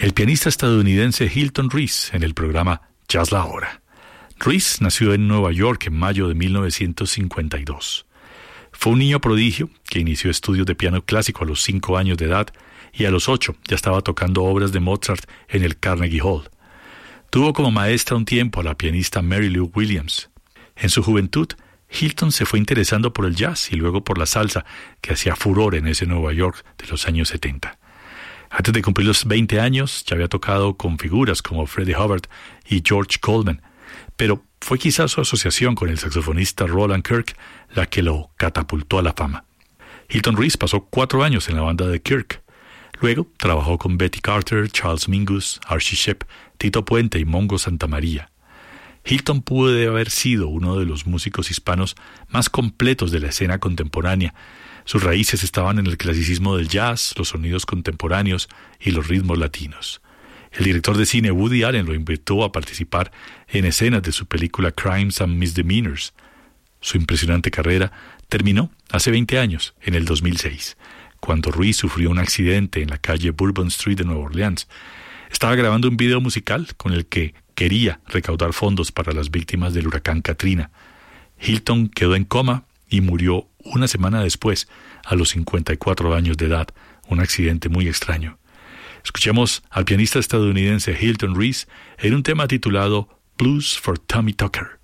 el pianista estadounidense Hilton Reese en el programa Jazz La Hora. Reese nació en Nueva York en mayo de 1952. Fue un niño prodigio que inició estudios de piano clásico a los 5 años de edad y a los 8 ya estaba tocando obras de Mozart en el Carnegie Hall. Tuvo como maestra un tiempo a la pianista Mary Lou Williams. En su juventud, Hilton se fue interesando por el jazz y luego por la salsa, que hacía furor en ese Nueva York de los años 70. Antes de cumplir los 20 años, ya había tocado con figuras como Freddie Hubbard y George Coleman, pero fue quizás su asociación con el saxofonista Roland Kirk la que lo catapultó a la fama. Hilton Reese pasó 4 años en la banda de Kirk. Luego trabajó con Betty Carter, Charles Mingus, Archie Shepp, Tito Puente y Mongo Santamaría. Hilton pudo haber sido uno de los músicos hispanos más completos de la escena contemporánea. Sus raíces estaban en el clasicismo del jazz, los sonidos contemporáneos y los ritmos latinos. El director de cine Woody Allen lo invitó a participar en escenas de su película Crimes and Misdemeanors. Su impresionante carrera terminó hace 20 años, en el 2006, cuando Reese sufrió un accidente en la calle Bourbon Street de Nueva Orleans. Estaba grabando un video musical con el que quería recaudar fondos para las víctimas del huracán Katrina. Hilton quedó en coma y murió una semana después, a los 54 años de edad, un accidente muy extraño. Escuchemos al pianista estadounidense Hilton Reese en un tema titulado Blues for Tommy Tucker.